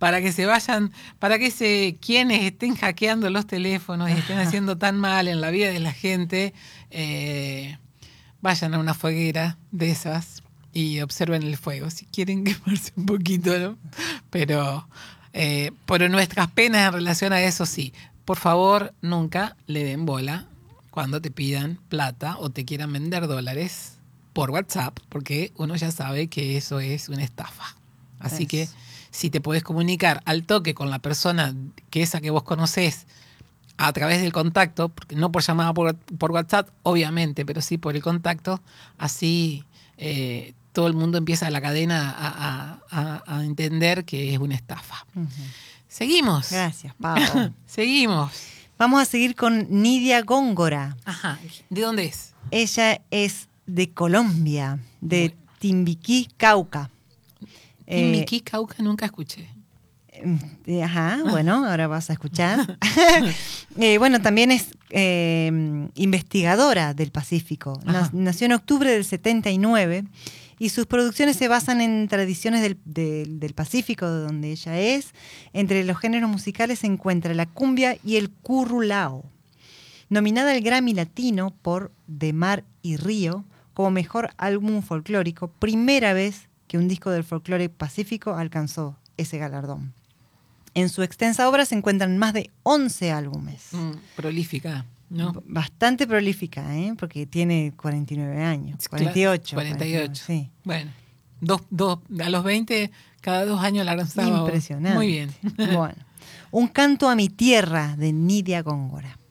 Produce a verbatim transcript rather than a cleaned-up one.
para que se vayan, para que se quienes estén hackeando los teléfonos y estén haciendo tan mal en la vida de la gente, eh, vayan a una foguera de esas y observen el fuego. Si quieren quemarse un poquito, ¿no? Pero eh, por nuestras penas en relación a eso, sí. Por favor, nunca le den bola cuando te pidan plata o te quieran vender dólares por WhatsApp, porque uno ya sabe que eso es una estafa. Así es. Que si te podés comunicar al toque con la persona que esa que vos conocés a través del contacto, porque no por llamada por, por WhatsApp, obviamente, pero sí por el contacto, así eh, todo el mundo empieza la cadena a, a, a, a entender que es una estafa. Uh-huh. Seguimos. Gracias, Pau. Seguimos. Vamos a seguir con Nidia Góngora. Ajá. ¿De dónde es? Ella es de Colombia, de bueno. Timbiquí, Cauca. Timbiquí, eh, Cauca, nunca escuché. Eh, ajá, bueno, ahora vas a escuchar. eh, bueno, también es eh, investigadora del Pacífico. Ajá. Nació en octubre del setenta y nueve y sus producciones se basan en tradiciones del, del, del Pacífico, de donde ella es. Entre los géneros musicales se encuentra la cumbia y el currulao. Nominada al Grammy Latino por De Mar y Río como mejor álbum folclórico, primera vez que un disco del folclore pacífico alcanzó ese galardón. En su extensa obra se encuentran más de once álbumes. Mm, prolífica, ¿no? Bastante prolífica, ¿eh? Porque tiene cuarenta y nueve años, cuarenta y ocho. cuarenta y ocho, sí. Bueno, dos, dos, a los veinte, cada dos años la lanzaba. Impresionante. Muy bien. Bueno, Un canto a mi tierra, de Nidia Góngora.